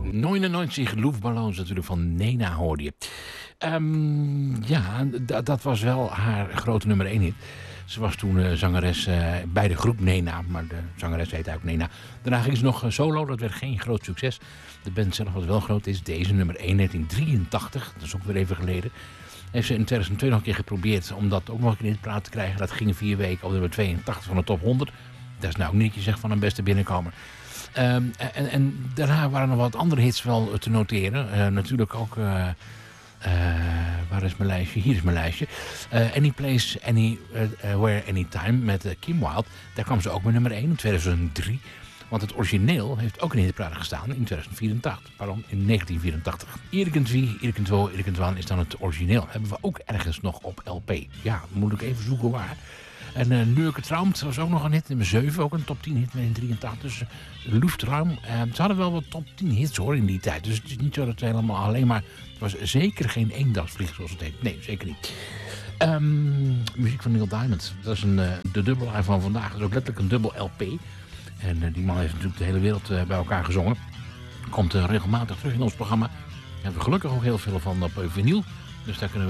99 Luftballons natuurlijk van Nena hoorde je. Dat was wel haar grote nummer 1 hit. Ze was toen zangeres bij de groep Nena, maar de zangeres heette ook Nena. Daarna ging ze nog solo, dat werd geen groot succes. De band zelf wat wel groot is, deze nummer 1, 1983, dat is ook weer even geleden. Heeft ze in 2002 nog een keer geprobeerd om dat ook nog een keer in de praat te krijgen. Dat ging 4 weken op nummer 82 van de top 100. Dat is nou ook niet zeg van een beste binnenkomer. En daarna waren nog wat andere hits wel te noteren. Natuurlijk ook... waar is mijn lijstje? Hier is mijn lijstje. Any Place, Anywhere, Anytime met Kim Wilde. Daar kwam ze ook met nummer 1 in 2003. Want het origineel heeft ook in de hitparade gestaan in 1984. Irgendwo is dan het origineel. Hebben we ook ergens nog op LP. Ja, moet ik even zoeken waar. En Nurke Traumt was ook nog een hit, nummer 7. Ook een top 10 hit in 83. Dus Luftraum. Ze hadden wel wat top 10 hits hoor in die tijd. Dus het is niet zo dat het helemaal alleen maar... Het was zeker geen eendagsvlieg zoals het heet. Nee, zeker niet. Muziek van Neil Diamond. Dat is de dubbelaar van vandaag. Dat is ook letterlijk een dubbel LP. En die man heeft natuurlijk de hele wereld bij elkaar gezongen. Komt regelmatig terug in ons programma. Daar hebben we gelukkig ook heel veel van op vinyl. Dus daar kunnen we